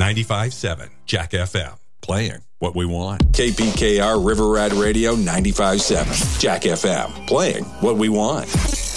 95.7 Jack FM. Playing what we want. KPKR River Rat Radio 95.7 Jack FM. Playing what we want.